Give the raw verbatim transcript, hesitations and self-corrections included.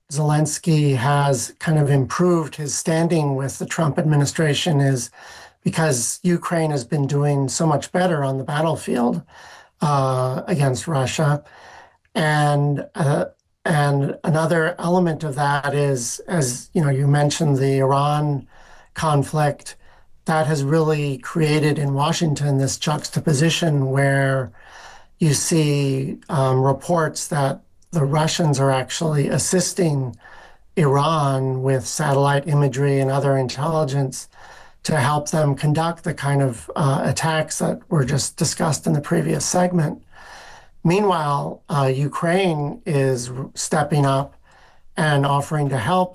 Zelensky has kind of improved his standing with the Trump administration is because Ukraine has been doing so much better on the battlefield uh, against Russia. And uh, and another element of that is, as you know, you mentioned the Iran conflict that has really created in Washington this juxtaposition where you see um, reports that the Russians are actually assisting Iran with satellite imagery and other intelligence to help them conduct the kind of uh, attacks that were just discussed in the previous segment. Meanwhile, uh, Ukraine is stepping up and offering to help